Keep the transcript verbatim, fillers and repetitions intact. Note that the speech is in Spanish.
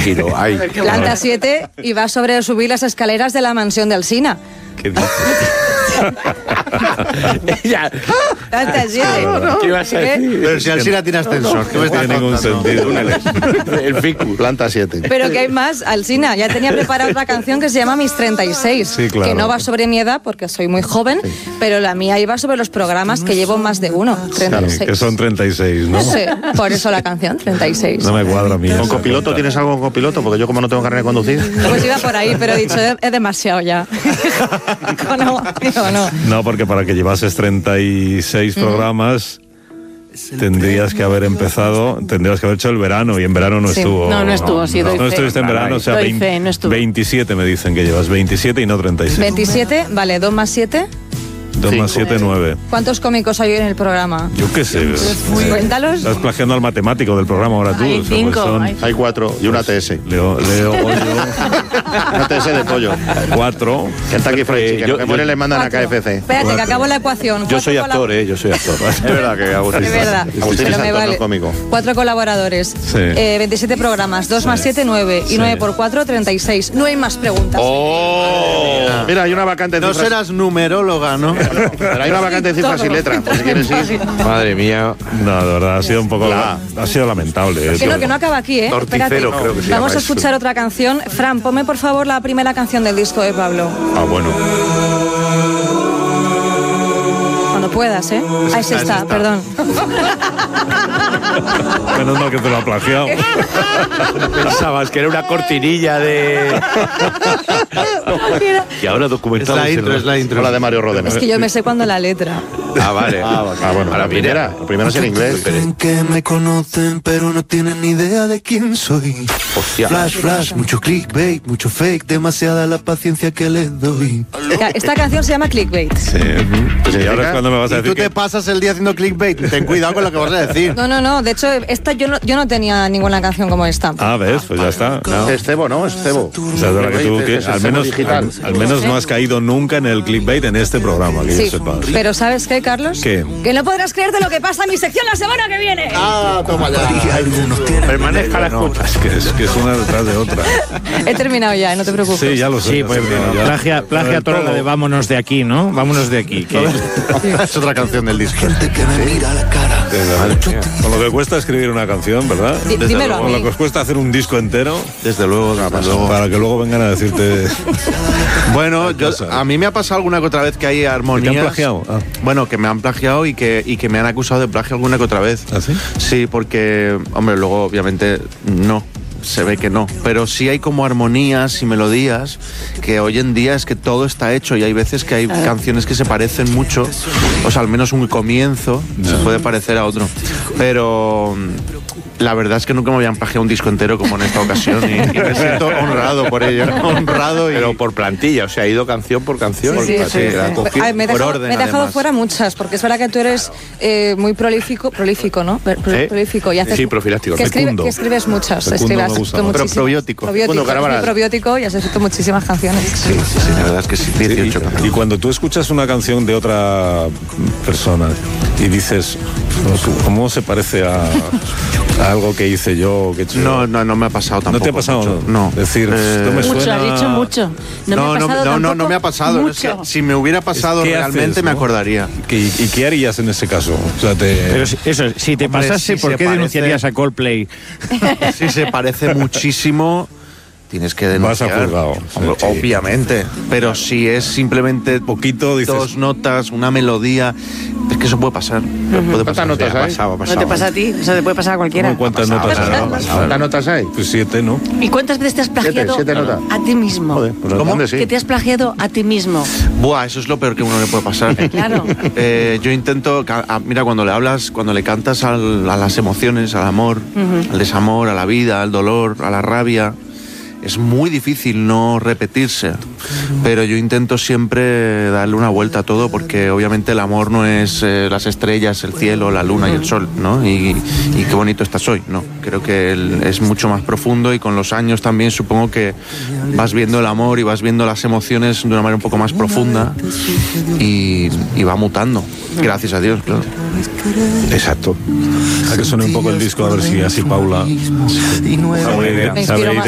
giro. Ahí. Planta siete y va sobre subir las escaleras de la mansión de Alsina. ¿Qué dices? Ya. Planta siete. ¿Qué vas a decir? Pero si Alsina tiene ascensor, ¿qué me No estás tiene ningún contando? sentido. El ficus. Planta siete. Pero que hay más, Alsina. Ya tenía preparada otra canción que se llama Mis treinta y seis. Sí, claro. Que no va sobre mi edad porque soy muy joven, sí. Pero la mía iba sobre los programas que llevo más de uno. treinta y seis. Sí, que son treinta y seis, ¿no? Sí, por eso la canción, treinta y seis. No me cuadra a mí. ¿Con copiloto tienes algo con copiloto? Porque yo como no tengo carnet de conducir. Pues iba por ahí, pero he dicho, es demasiado ya. no, digo, no. No, porque para que llevases treinta y seis mm. programas tendrías que haber empezado, tendrías que haber hecho el verano, y en verano no sí. estuvo. No, no estuvo, sí, doy No, no estuviste en verano, o sea, doy veinte, fe, no estuvo. veintisiete me dicen que llevas, veintisiete y no treinta y seis. veintisiete, vale, dos más siete. dos más siete, nueve. ¿Cuántos cómicos hay en el programa? Yo qué sé. Cuéntalos. Estás plagiando al matemático del programa ahora tú. Hay o sea, cinco. pues son, hay... hay cuatro y una T S. Leo, Leo Goyo. Una T S de pollo. Cuatro. Kentucky Fried Chicken. yo, que muere le mandan cuatro. a K F C. Espérate, cuatro. Que acabo la ecuación. Yo soy actor, colab- eh, yo soy actor. Es verdad que Agustín Es verdad. Agustín es Pero me actor, vale. no cómico. Cuatro colaboradores. Sí. Eh, veintisiete programas. Dos sí. más siete, nueve. Sí. Y nueve por cuatro, treinta y seis. No hay más preguntas. ¡Oh! Mira, hay una vacante de No cifras. serás numeróloga, ¿no? Pero hay una vacante de cifras y letras, por si quieres ir. Madre mía. No, de verdad, ha sido un poco... La, ha sido lamentable. Que no, que no acaba aquí, ¿eh? Espérate. Creo que se Vamos llama a escuchar eso. otra canción. Fran, ponme por favor la primera canción del disco de Pablo. Ah, bueno. Cuando puedas, ¿eh? Ahí se está, perdón. Menos mal que te lo ha plagiado. Pensabas que era una cortinilla de... Y ahora documental. Es la intro, es la intro. La de Mario Rodena. Es que yo me sé cuando la letra. Ah, vale. Ah, bueno. A la primera. La primera es en inglés. Creen que me conocen, pero no tienen ni idea de quién soy. Hostia. Flash, flash, mucho clickbait, mucho fake, demasiada la paciencia que les doy. Esta canción se llama Clickbait. Sí. Uh-huh. Y ahora es cuando me vas a Y decir tú te que... pasas el día haciendo clickbait. Ten cuidado con lo que vas a decir. No, no, no. De hecho, esta yo no, yo no tenía ninguna canción como esta. Ah, ves, pues ya está. No. Es cebo, ¿no? Es cebo. O sea, de verdad que tú, que Es el al cebo menos, digital. al, al menos no has caído nunca en el clickbait en este programa, que Sí, yo sepa. pero ¿sabes qué, Carlos? ¿Qué? Que no podrás creerte lo que pasa en mi sección la semana que viene. Ah, toma ya. Permanezca la No, escucha. es que es, que es una detrás de otra. He terminado ya, no te preocupes. Sí, ya lo sé. Sí, pues ya. plagia, plagia toda la de vámonos de aquí, ¿no? Vámonos de aquí. Que... Es otra canción del disco. Gente que me mira a la cara. Con lo que cuesta escribir una canción, ¿verdad? Di- Desde dímelo luego. a mí. Con lo que os cuesta hacer un disco entero, Desde luego, desde luego. para que luego vengan a decirte... Bueno, yo, a mí me ha pasado alguna que otra vez que hay armonías. ¿Que te han plagiado? Ah. Bueno, que me han plagiado y que, y que me han acusado de plagio alguna que otra vez. ¿Ah, sí? Sí, porque, hombre, luego obviamente no. Se ve que no, pero sí hay como armonías y melodías que hoy en día es que todo está hecho y hay veces que hay canciones que se parecen mucho, o sea, al menos un comienzo se puede parecer a otro, pero la verdad es que nunca me habían plagiado un disco entero como en esta ocasión y, y me siento honrado por ello, honrado y... Pero por plantilla, o sea, ha ido canción por canción. Sí, sí, Sí, sí. la cogí Ay, me he por dejado, orden, me he dejado además. fuera muchas, porque es verdad que tú eres eh, muy prolífico, prolífico, ¿no? Pro- pro- ¿Eh? Prolífico y haces, Sí, profiláctico. que, escribe- Fecundo. que escribes muchas, Fecundo escribes me gusta tú más. Pero muchísimas- probiótico. probiótico, Fecundo es muy Carabaras. probiótico y has escrito muchísimas canciones. Sí, sí, sí, la verdad es que sí, dieciocho Y, canciones. y cuando tú escuchas una canción de otra persona y dices, ¿cómo se parece a, a algo que hice yo? Que he hecho No, yo? no, no me ha pasado tampoco. ¿No te ha pasado? mucho, No. Decir, Eh, no me Mucho, suena... has dicho mucho. No, No, me ha no, pasado no, no, no tampoco me ha pasado. Es que mucho. si me hubiera pasado ¿Qué realmente haces, me no? acordaría. ¿Qué- ¿Y qué harías en ese caso? O sea, te... Pero si- eso, si te Hombre, pasase, si ¿por se qué parece- denunciarías a Coldplay? Si se parece muchísimo, tienes que Vas a denunciar. juzgado. Hombre, Sí. Obviamente. Pero si es simplemente Poquito, dices... dos notas, una melodía, es que eso puede pasar. Puede pasar. notas Ya, hay? pasado, No pasado. te pasa a ti, eso te puede pasar a cualquiera. ¿Cómo ¿Cuántas notas pasado, hay? pasado. ¿Cuántas notas hay? Pues siete, ¿no? ¿Y cuántas veces te has plagiado siete notas. a ti mismo? Joder, pues ¿Cómo? ¿dónde sí? Que te has plagiado a ti mismo. Buah, eso es lo peor que a uno le puede pasar. Claro. Eh, yo intento, ca- a- mira, cuando le hablas, cuando le cantas al- a las emociones, al amor, al desamor, a la vida, al dolor, a la rabia, es muy difícil no repetirse, pero yo intento siempre darle una vuelta a todo porque obviamente el amor no es eh, las estrellas, el cielo, la luna y el sol, ¿no? Y, y qué bonito estás hoy, ¿no? Creo que el- es mucho más profundo y con los años también supongo que vas viendo el amor y vas viendo las emociones de una manera un poco más profunda y, y va mutando, gracias a Dios, claro. Exacto. A que suene un poco el disco, a ver si así Paula Y no era sabe, Me inspiro sabe más.